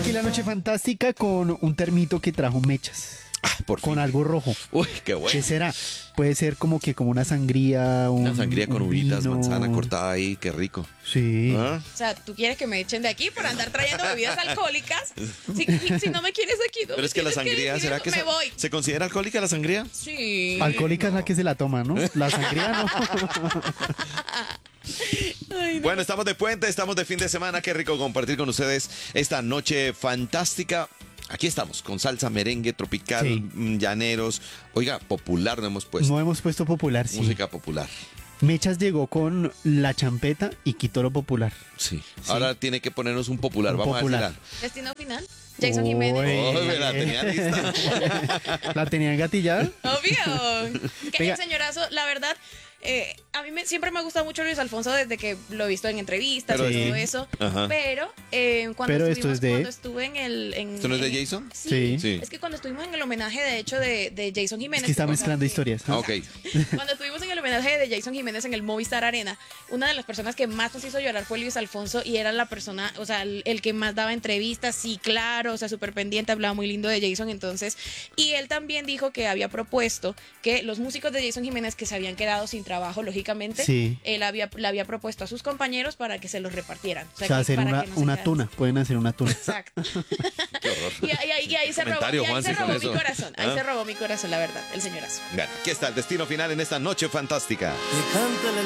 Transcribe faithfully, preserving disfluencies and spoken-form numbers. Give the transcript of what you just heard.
aquí la noche fantástica con un termito que trajo mechas. Ah, por fin. Con algo rojo. Uy, qué bueno. ¿Qué será? Puede ser como que como una sangría, un, Una sangría con un uvitas, vino. manzana cortada ahí, qué rico. Sí. ¿Ah? O sea, ¿tú quieres que me echen de aquí por andar trayendo bebidas alcohólicas? Si, si- si no me quieres aquí, no Pero me es que la tienes sangría, decir ¿será eso, que me se, voy? se considera alcohólica la sangría? Sí. Alcohólica es la que se la toma, ¿no? La sangría no. Ay, no. Bueno, estamos de puente, estamos de fin de semana. Qué rico compartir con ustedes esta noche fantástica. Aquí estamos, con salsa, merengue, tropical, Sí. mm, llaneros. Oiga, popular no hemos puesto. No hemos puesto popular, sí. Música popular. Mechas llegó con la champeta y quitó lo popular. Sí. Ahora tiene que ponernos un popular. Un Vamos popular. a ver Destino final. Jason Jiménez. Uy. si la... Oh, la tenía lista. ¿La tenían gatillada? Obvio. Que Venga. el señorazo, la verdad, eh, a mí me- siempre me ha gustado mucho Luis Alfonso desde que lo he visto en entrevistas Pero y sí. todo eso. Ajá. Pero eh, cuando, Pero esto estuvimos- es de- cuando estuve en el... En, ¿Esto no es de en- Jason? Sí, Sí. Sí. Es que cuando estuvimos en el homenaje, de hecho, de, de Jason Es Jiménez... que está o sea, mezclando que- historias. Ah, ok. Cuando estuvimos en el homenaje de Jason Jiménez en el Movistar Arena, una de las personas que más nos hizo llorar fue Luis Alfonso y era la persona, o sea, el, el que más daba entrevistas, sí, claro, o sea, súper pendiente, hablaba muy lindo de Jason entonces. Y él también dijo que había propuesto que los músicos de Jason Jiménez que se habían quedado sin trabajo, lógicamente, Sí. él había, le había propuesto a sus compañeros para que se los repartieran. O sea, que hacer para una, que no se una quedaran tuna. Pueden hacer una tuna. Exacto. Qué horror. Y, ahí- ahí- y ahí se robó, Comentario, y ahí Juanse, se con robó mi eso. corazón. Ahí ¿Ah? se robó mi corazón, la verdad, el señorazo. Bueno, aquí está el destino final en esta noche fantástica.